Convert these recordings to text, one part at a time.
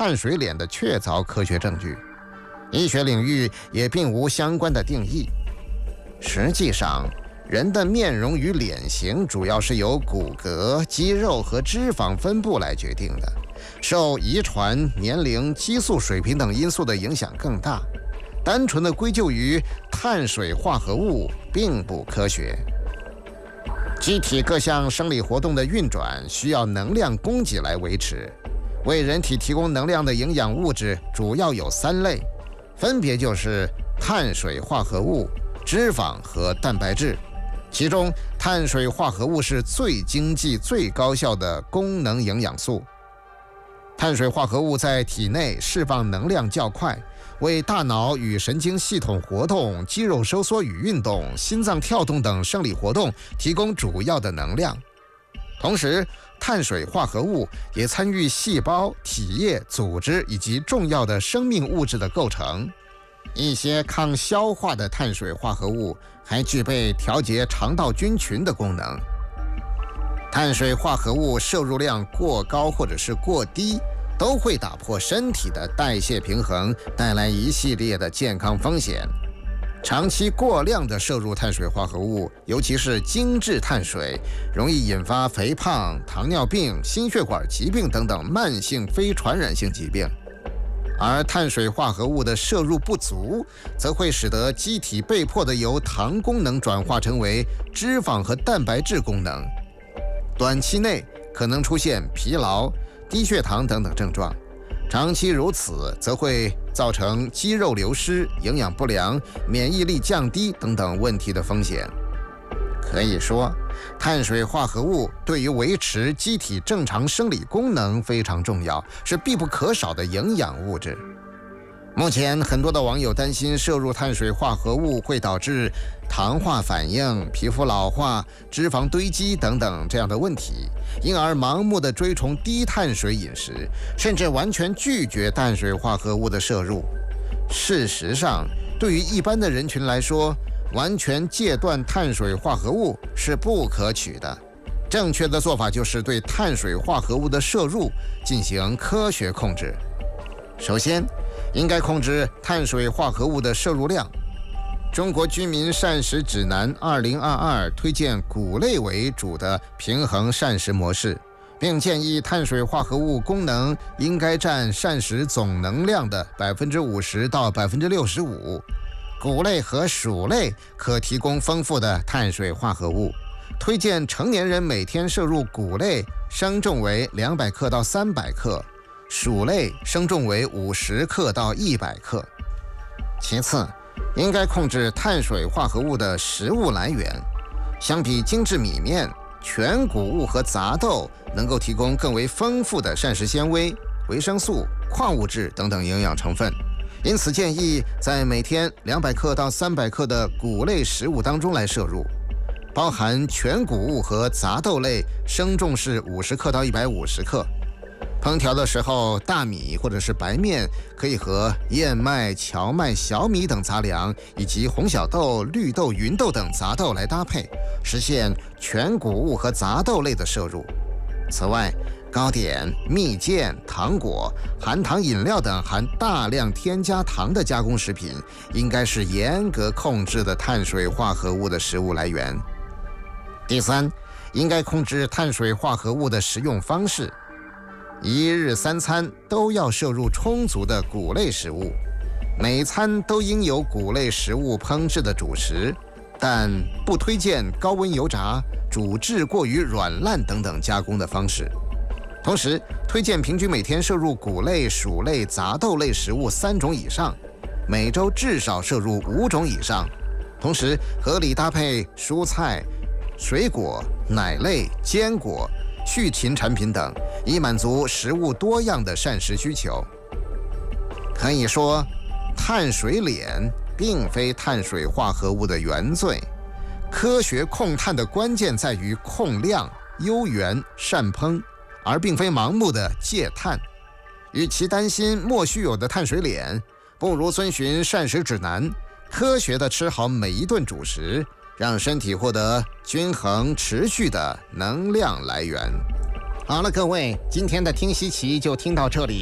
碳水脸的确凿科学证据。医学领域也并无相关的定义。实际上，人的面容与脸型主要是由骨骼、肌肉和脂肪分布来决定的，受遗传、年龄、激素水平等因素的影响更大。单纯的归咎于碳水化合物并不科学。机体各项生理活动的运转需要能量供给来维持，为人体提供能量的营养物质主要有3类，分别就是碳水化合物、脂肪和蛋白质。其中，碳水化合物是最经济、最高效的功能营养素。碳水化合物在体内释放能量较快，为大脑与神经系统活动、肌肉收缩与运动、心脏跳动等生理活动提供主要的能量。同时，碳水化合物也参与细胞、体液、组织以及重要的生命物质的构成。一些抗消化的碳水化合物还具备调节肠道菌群的功能。碳水化合物摄入量过高或者是过低，都会打破身体的代谢平衡，带来一系列的健康风险。长期过量的摄入碳水化合物，尤其是精致碳水，容易引发肥胖、糖尿病、心血管疾病等等慢性非传染性疾病。而碳水化合物的摄入不足，则会使得机体被迫的由糖功能转化成为脂肪和蛋白质功能，短期内可能出现疲劳、低血糖等等症状，长期如此则会造成肌肉流失、营养不良、免疫力降低等等问题的风险。可以说，碳水化合物对于维持机体正常生理功能非常重要，是必不可少的营养物质。目前，很多的网友担心摄入碳水化合物会导致糖化反应、皮肤老化、脂肪堆积等等这样的问题，因而盲目的追崇低碳水饮食，甚至完全拒绝碳水化合物的摄入。事实上，对于一般的人群来说，完全戒断碳水化合物是不可取的。正确的做法就是对碳水化合物的摄入进行科学控制。首先，应该控制碳水化合物的摄入量。中国居民膳食指南2022推荐谷类为主的平衡膳食模式，并建议碳水化合物功能应该占膳食总能量的50%到65%。谷类和薯类可提供丰富的碳水化合物，推荐成年人每天摄入谷类生重为200克到300克，薯类生重为50克到100克。其次，应该控制碳水化合物的食物来源。相比精致米面，全谷物和杂豆能够提供更为丰富的膳食纤维、维生素、矿物质等等营养成分。因此建议在每天200克到300克的谷类食物当中来摄入，包含全谷物和杂豆类生重是50克到150克。烹调的时候，大米或者是白面可以和燕麦、荞麦、小米等杂粮，以及红小豆、绿豆、芸豆等杂豆来搭配，实现全谷物和杂豆类的摄入。此外，糕点、蜜饯、糖果、含糖饮料等含大量添加糖的加工食品，应该是严格控制的碳水化合物的食物来源。第三，应该控制碳水化合物的食用方式。一日3餐都要摄入充足的谷类食物，每餐都应有谷类食物烹制的主食，但不推荐高温油炸、煮制过于软烂等等加工的方式。同时，推荐平均每天摄入谷类、薯类、杂豆类食物3种以上，每周至少摄入5种以上。同时，合理搭配蔬菜、水果、奶类、坚果、畜禽产品等，以满足食物多样的膳食需求。可以说，碳水脸并非碳水化合物的原罪。科学控碳的关键在于控量、优源、善烹，而并非盲目的戒碳。与其担心莫须有的碳水脸，不如遵循膳食指南，科学地吃好每一顿主食，让身体获得均衡持续的能量来源。好了，各位，今天的听稀奇就听到这里。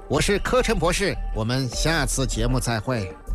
我是柯琛博士，我们下次节目再会。